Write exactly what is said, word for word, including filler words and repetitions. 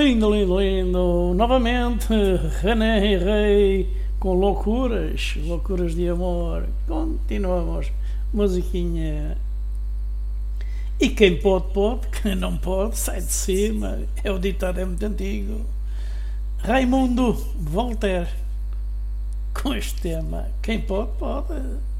Lindo, lindo, lindo. Novamente, René e Rei com loucuras, loucuras de amor. Continuamos. Musiquinha. E quem pode, pode. Quem não pode, sai de cima. É o ditado, é muito antigo. Raimundo Voltaire com este tema. Quem pode, pode.